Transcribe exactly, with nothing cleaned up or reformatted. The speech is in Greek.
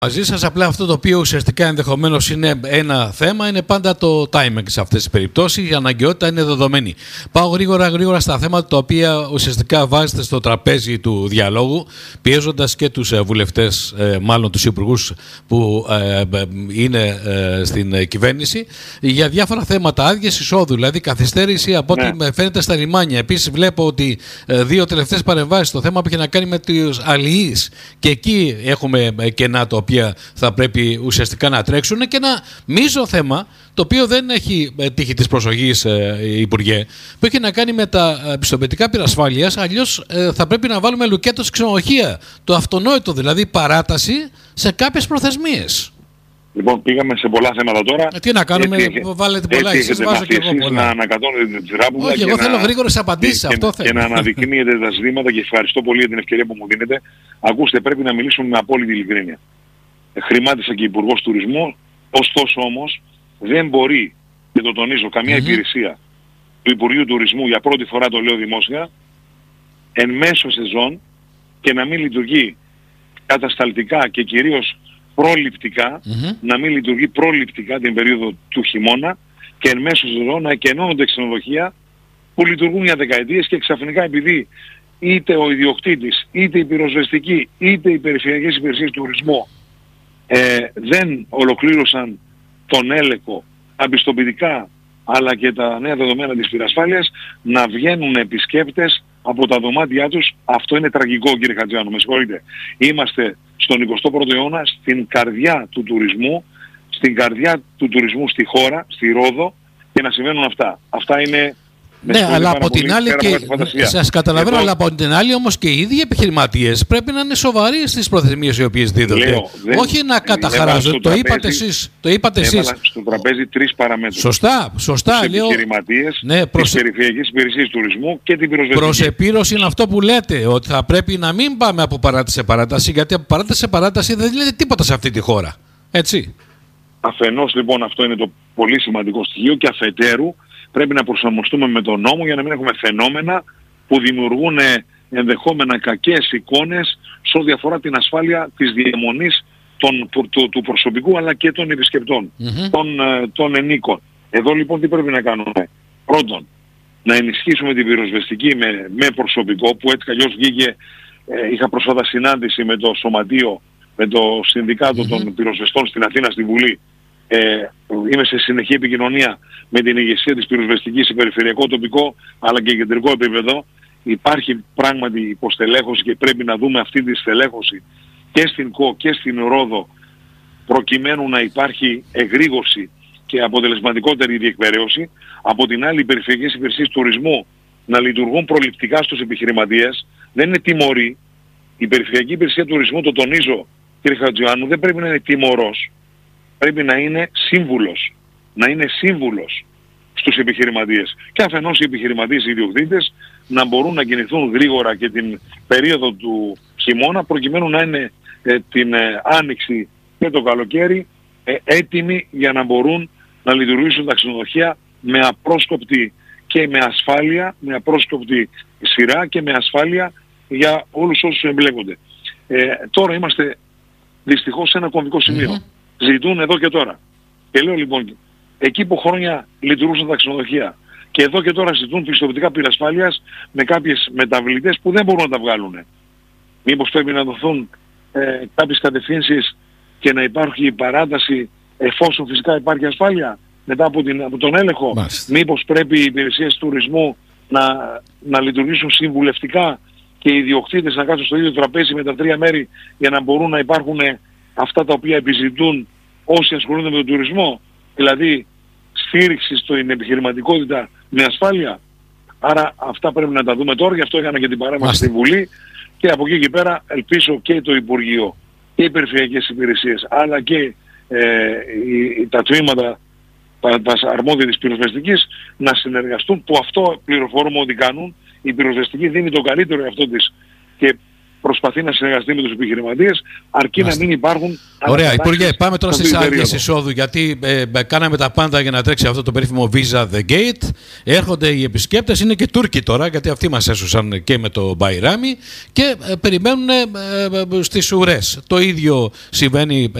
Μαζί σας, απλά αυτό το οποίο ουσιαστικά ενδεχομένως είναι ένα θέμα είναι πάντα το timing σε αυτές τις περιπτώσεις. Η αναγκαιότητα είναι δεδομένη. Πάω γρήγορα γρήγορα στα θέματα τα οποία ουσιαστικά βάζετε στο τραπέζι του διαλόγου, πιέζοντας και τους βουλευτές, μάλλον τους υπουργούς που είναι στην κυβέρνηση, για διάφορα θέματα. Άδειες εισόδου, δηλαδή καθυστέρηση από ό,τι ναι. φαίνεται στα λιμάνια. Επίσης, βλέπω ότι δύο τελευταίες παρεμβάσεις, το θέμα που έχει να κάνει με τους αλληλείς, και εκεί έχουμε κενά το θα πρέπει ουσιαστικά να τρέξουν, και ένα μείζο θέμα το οποίο δεν έχει τύχει της προσοχής, ε, Υπουργέ, που έχει να κάνει με τα πιστοποιητικά πυρασφάλειας. Αλλιώς ε, θα πρέπει να βάλουμε λουκέτο στη ξενοδοχεία. Το αυτονόητο, δηλαδή παράταση σε κάποιες προθεσμίες. Λοιπόν, πήγαμε σε πολλά θέματα τώρα. Ε, τι να κάνουμε, έτσι, βάλετε πολλά, εσείς βάζω και εγώ πολλά. Να ανακατώνετε τη ράπουλα. Όχι, εγώ θέλω γρήγορες απαντήσεις, αυτό και, θέλω. Και να αναδεικνύετε τα ζητήματα, και ευχαριστώ πολύ για την ευκαιρία που μου δίνετε. Ακούστε, πρέπει να μιλήσουμε με απόλυτη ειλικρίνεια. Χρημάτισα και Υπουργός Τουρισμού, ωστόσο όμως δεν μπορεί, και το τονίζω, καμία mm-hmm. υπηρεσία του Υπουργείου Τουρισμού, για πρώτη φορά το λέω δημόσια, εν μέσω σεζόν, και να μην λειτουργεί κατασταλτικά και κυρίως προληπτικά, mm-hmm. να μην λειτουργεί προληπτικά την περίοδο του χειμώνα, και εν μέσω σεζόν να εκενώνονται ξενοδοχεία που λειτουργούν για δεκαετίες, και ξαφνικά, επειδή είτε ο ιδιοκτήτης, είτε η πυροσβεστική, είτε οι περιφερειακές υπηρεσίες τουρισμού Ε, δεν ολοκλήρωσαν τον έλεγχο αμπιστοποιητικά, αλλά και τα νέα δεδομένα της πυρασφάλειας, να βγαίνουν επισκέπτες από τα δωμάτια τους. Αυτό είναι τραγικό, κύριε Χατζιάννου, με συγχωρείτε. Είμαστε στον εικοστό πρώτο αιώνα, στην καρδιά του τουρισμού, στην καρδιά του τουρισμού στη χώρα, στη Ρόδο, και να συμβαίνουν αυτά. Αυτά είναι... Ναι, αλλά από την άλλη, και σας καταλαβαίνω, εδώ... αλλά από την άλλη όμως και οι ίδιοι επιχειρηματίες πρέπει να είναι σοβαροί στις προθεσμίες οι οποίες δίδονται. Λέω, δεν... Όχι να καταχαράζονται. Το είπατε εσείς. Το είπατε εσείς. Στο τραπέζι τρεις παραμέτρους. Σωστά, σωστά. Τους λέω... επιχειρηματίες, ναι, προς... τις περιφερειακές υπηρεσίες τουρισμού και την πυροσβεστική. Προς επίρρωση είναι αυτό που λέτε, ότι θα πρέπει να μην πάμε από παράταση σε παράταση, γιατί από παράταση σε παράταση δεν λέτε τίποτα σε αυτή τη χώρα. Έτσι. Αφενός λοιπόν αυτό είναι το πολύ σημαντικό στοιχείο, και αφετέρου πρέπει να προσαρμοστούμε με τον νόμο για να μην έχουμε φαινόμενα που δημιουργούν ενδεχόμενα κακές εικόνες σε ό,τι αφορά την ασφάλεια της διαμονής των, του, του προσωπικού, αλλά και των επισκεπτών, mm-hmm. των, των ενίκων. Εδώ λοιπόν τι πρέπει να κάνουμε? Πρώτον, να ενισχύσουμε την πυροσβεστική με, με προσωπικό, που έτσι καλλιώς βγήκε, ε, είχα προσφάτα συνάντηση με το Σωματείο, με το Συνδικάτο mm-hmm. των Πυροσβεστών στην Αθήνα, στη Βουλή. Ε, είμαι σε συνεχή επικοινωνία με την ηγεσία της πυροσβεστικής σε περιφερειακό, τοπικό, αλλά και κεντρικό επίπεδο. Υπάρχει πράγματι υποστελέχωση, και πρέπει να δούμε αυτή τη στελέχωση και στην ΚΟ και στην Ρόδο, προκειμένου να υπάρχει εγρήγορση και αποτελεσματικότερη διεκπαιρέωση. Από την άλλη, οι περιφερειακές υπηρεσίες τουρισμού να λειτουργούν προληπτικά στους επιχειρηματίες. Δεν είναι τιμωρή. Η περιφερειακή υπηρεσία τουρισμού, το τονίζω, κύριε Χατζιάννου, δεν πρέπει να είναι τιμωρός. Πρέπει να είναι σύμβουλος. Να είναι σύμβουλος στους επιχειρηματίες. Και αφενός οι επιχειρηματίες, οι ιδιοκτήτες, να μπορούν να κινηθούν γρήγορα και την περίοδο του χειμώνα, προκειμένου να είναι ε, την ε, άνοιξη και το καλοκαίρι ε, έτοιμοι για να μπορούν να λειτουργήσουν τα ξενοδοχεία με απρόσκοπτη και με ασφάλεια, με απρόσκοπτη σειρά και με ασφάλεια για όλους όσους εμπλέκονται. Ε, τώρα είμαστε δυστυχώς σε ένα κομβικό σημείο. Mm-hmm. Ζητούν εδώ και τώρα. Και λέω λοιπόν, εκεί που χρόνια λειτουργούσαν τα ξενοδοχεία και εδώ και τώρα ζητούν πιστοποιητικά πυρασφάλειας με κάποιες μεταβλητές που δεν μπορούν να τα βγάλουν. Μήπως πρέπει να δοθούν ε, κάποιες κατευθύνσεις και να υπάρχει η παράταση, εφόσον φυσικά υπάρχει ασφάλεια μετά από, την, από τον έλεγχο? Μάλιστα. Μήπως πρέπει οι υπηρεσίες τουρισμού να, να λειτουργήσουν συμβουλευτικά και οι ιδιοκτήτες να κάτσουν στο ίδιο τραπέζι με τα τρία μέρη, για να μπορούν να υπάρχουν αυτά τα οποία επιζητούν όσοι ασχολούνται με τον τουρισμό, δηλαδή στήριξη στην επιχειρηματικότητα με ασφάλεια. Άρα αυτά πρέπει να τα δούμε τώρα, γι' αυτό έκανα και την παρέμβαση στη Βουλή, και από εκεί και πέρα ελπίζω και το Υπουργείο και οι περιφερειακές υπηρεσίες, αλλά και ε, οι, τα τμήματα τα, τα αρμόδια της πυροσβεστικής να συνεργαστούν, που αυτό πληροφορούμε ότι κάνουν. Η πυροσβεστική δίνει το καλύτερο εαυτό της, και προσπαθεί να συνεργαστεί με τους επιχειρηματίες, αρκεί Άστε. να μην υπάρχουν... Ωραία, Υπουργέ, πάμε τώρα στις άδειες εισόδου, γιατί ε, ε, κάναμε τα πάντα για να τρέξει αυτό το περίφημο Visa The Gate. Έρχονται οι επισκέπτες, είναι και Τούρκοι τώρα, γιατί αυτοί μας έσωσαν και με το Μπαϊράμι και ε, περιμένουν ε, ε, στις ουρές. Το ίδιο συμβαίνει